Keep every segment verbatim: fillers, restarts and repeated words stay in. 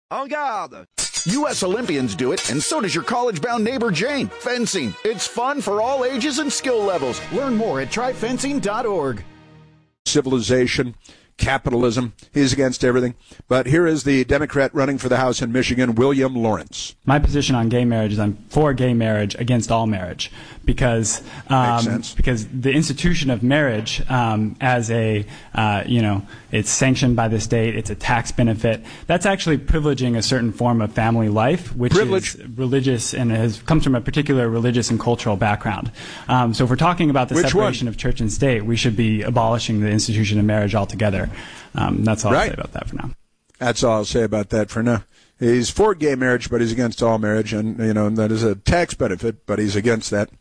En garde! U S Olympians do it, and so does your college-bound neighbor Jane. Fencing. It's fun for all ages and skill levels. Learn more at try fencing dot org. Civilization, capitalism, he's against everything. But here is the Democrat running for the House in Michigan, William Lawrence. My position on gay marriage is I'm for gay marriage against all marriage because um, because the institution of marriage um, as a, uh, you know, it's sanctioned by the state, it's a tax benefit. That's actually privileging a certain form of family life, which Privilege. is religious and has, comes from a particular religious and cultural background. Um, so if we're talking about the which separation one? of church and state, we should be abolishing the institution of marriage altogether. Um, that's all right. I'll say about that for now. That's all I'll say about that for now. He's for gay marriage, but he's against all marriage, and you know that is a tax benefit, but he's against that.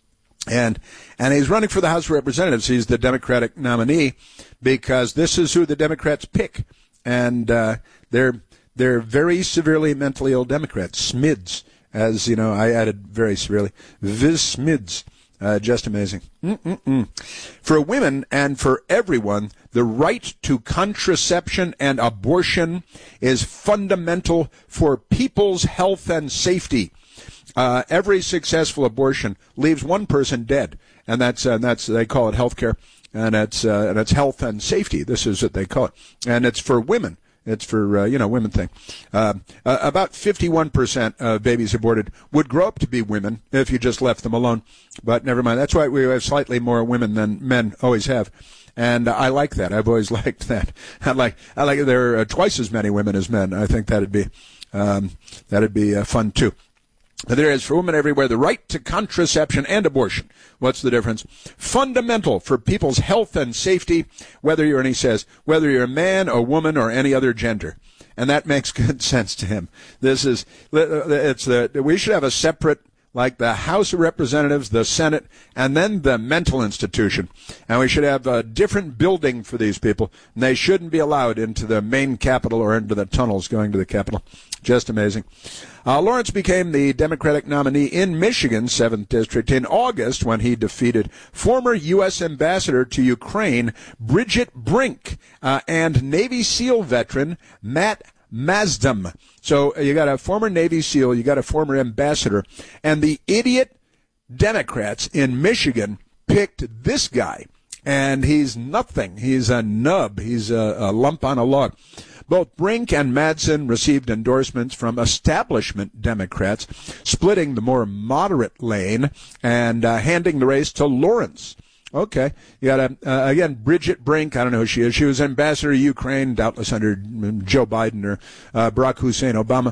And and he's running for the House of Representatives. He's the Democratic nominee because this is who the Democrats pick, and uh, they're they're very severely mentally ill Democrats. SMIDs, as you know, I added very severely. Viz SMIDs. Uh, just amazing. Mm-mm-mm. For women and for everyone, the right to contraception and abortion is fundamental for people's health and safety. Uh, every successful abortion leaves one person dead, and that's uh, that's they call it health care, and it's uh, and it's health and safety. This is what they call it, and it's for women. It's for, uh, you know, women thing. Uh, uh, about fifty-one percent of babies aborted would grow up to be women if you just left them alone. But never mind. That's why we have slightly more women than men always have. And uh, I like that. I've always liked that. I like, I like there are twice as many women as men. I think that'd be, um, that'd be uh, fun too. There is for women everywhere the right to contraception and abortion. What's the difference? Fundamental for people's health and safety, whether you're, and he says, whether you're a man, a woman, or any other gender. And that makes good sense to him. This is, it's the, we should have a separate, like the House of Representatives, the Senate, and then the mental institution. And we should have a different building for these people. And they shouldn't be allowed into the main Capitol or into the tunnels going to the Capitol. Just amazing. Uh, Lawrence became the Democratic nominee in Michigan's seventh District in August when he defeated former U S Ambassador to Ukraine, Bridget Brink, uh, and Navy SEAL veteran Matt Mazdam. So uh, you got a former Navy SEAL, you got a former ambassador, and the idiot Democrats in Michigan picked this guy, and he's nothing. He's a nub. He's a, a lump on a log. Both Brink and Madsen received endorsements from establishment Democrats, splitting the more moderate lane and uh, handing the race to Lawrence. Okay. You got, a, uh, again, Bridget Brink. I don't know who she is. She was ambassador to Ukraine, doubtless under Joe Biden or uh, Barack Hussein Obama.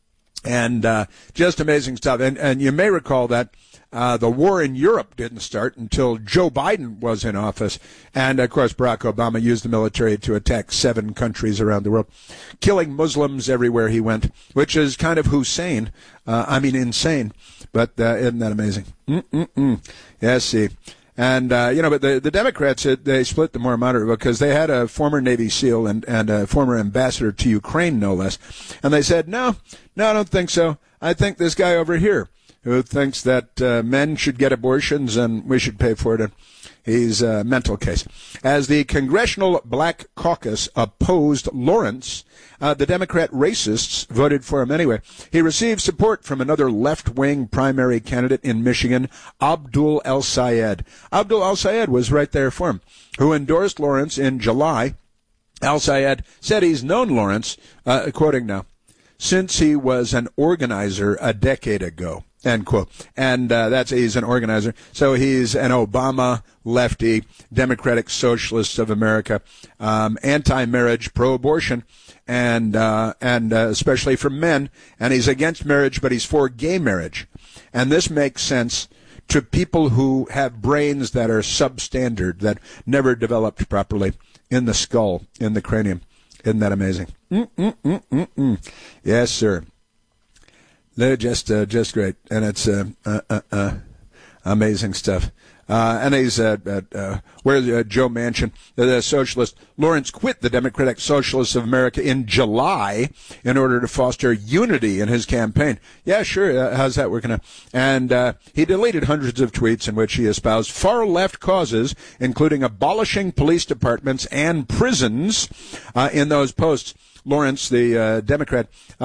And uh, just amazing stuff. And, and you may recall that Uh, the war in Europe didn't start until Joe Biden was in office. And, of course, Barack Obama used the military to attack seven countries around the world, killing Muslims everywhere he went, which is kind of Hussein. Uh, I mean, insane. But uh, isn't that amazing? Mm-mm-mm. Yes, see. And, uh, you know, but the, the Democrats, they split the more moderate because they had a former Navy SEAL and, and a former ambassador to Ukraine, no less. And they said, no, no, I don't think so. I think this guy over here, who thinks that uh, men should get abortions and we should pay for it. And he's a mental case. As the Congressional Black Caucus opposed Lawrence, uh, the Democrat racists voted for him anyway. He received support from another left-wing primary candidate in Michigan, Abdul El-Sayed. Abdul El-Sayed was right there for him, who endorsed Lawrence in July. El-Sayed said he's known Lawrence, uh, quoting now, since he was an organizer a decade ago. End quote. And uh, that's he's an organizer. So he's an Obama lefty, Democratic Socialist of America, um, anti-marriage, pro-abortion, and uh, and uh, especially for men. And he's against marriage, but he's for gay marriage. And this makes sense to people who have brains that are substandard, that never developed properly in the skull, in the cranium. Isn't that amazing? Mm-mm-mm-mm-mm. Yes, sir. They're just, uh, just great, and it's uh, uh, uh, uh, amazing stuff. Uh, and he's uh, at uh, where's uh, Joe Manchin, the, the socialist. Lawrence quit the Democratic Socialists of America in July in order to foster unity in his campaign. Yeah, sure. Uh, how's that working out? And uh, he deleted hundreds of tweets in which he espoused far-left causes, including abolishing police departments and prisons. Uh, in those posts, Lawrence, the uh, Democrat,